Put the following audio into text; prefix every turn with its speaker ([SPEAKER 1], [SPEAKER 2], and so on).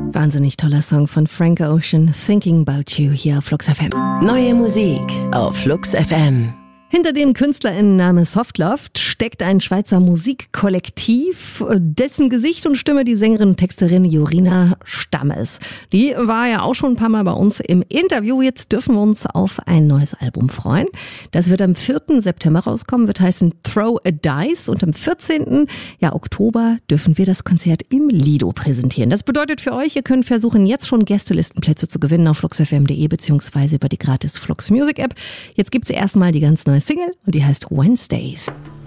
[SPEAKER 1] Wahnsinnig toller Song von Frank Ocean, Thinking About You, hier auf Flux FM.
[SPEAKER 2] Neue Musik auf Flux FM.
[SPEAKER 1] Hinter dem KünstlerInnenname Softloft steckt ein Schweizer Musikkollektiv, dessen Gesicht und Stimme die Sängerin und Texterin Jorina Stamm ist. Die war ja auch schon ein paar Mal bei uns im Interview. Jetzt dürfen wir uns auf ein neues Album freuen. Das wird am 4. September rauskommen, wird heißen Throw a Dice. Und am 14. Oktober dürfen wir das Konzert im Lido präsentieren. Das bedeutet für euch, ihr könnt versuchen, jetzt schon Gästelistenplätze zu gewinnen auf fluxfm.de bzw. über die gratis Flux Music App. Jetzt gibt's erstmal die ganz neue Single und die heißt Wednesdays.